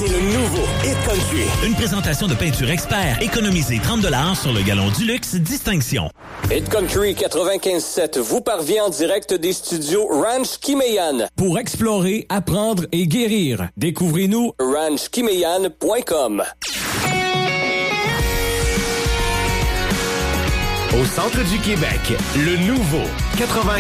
C'est le nouveau Hit Country. Une présentation de Peinture Expert. Économisez 30$ sur le galon du luxe Distinction. Hit Country 95.7 vous parvient en direct des studios Ranch Kimeyan. Pour explorer, apprendre et guérir, découvrez-nous ranchkimeyan.com. Au centre du Québec, le nouveau 95.7.